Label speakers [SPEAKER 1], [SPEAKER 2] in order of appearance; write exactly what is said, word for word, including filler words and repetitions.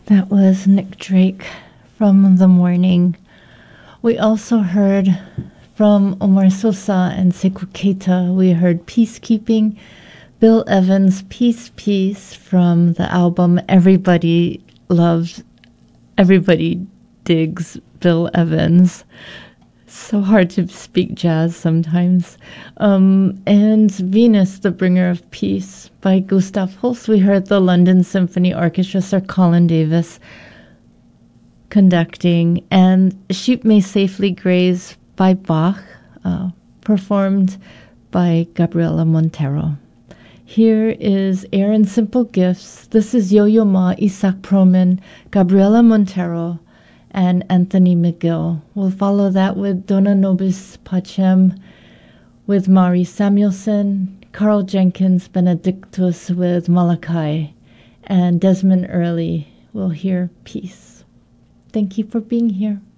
[SPEAKER 1] That was Nick Drake from The Morning. We also heard from Omar Sosa and Sekou Keita. We heard Peacekeeping, Bill Evans' Peace Peace from the album Everybody Loves, Everybody Digs Bill Evans. So hard to speak jazz sometimes. Um, and Venus, the Bringer of Peace by Gustav Holst. We heard the London Symphony Orchestra, Sir Colin Davis conducting, and Sheep May Safely Graze by Bach, uh, performed by Gabriela Montero. Here is Air and Simple Gifts. This is Yo-Yo Ma, Isaac Proman, Gabriela Montero, and Anthony McGill. We'll follow that with Dona Nobis Pacem with Mari Samuelson, Carl Jenkins Benedictus with Malachi, and Desmond Early will hear Peace. Thank you for being here.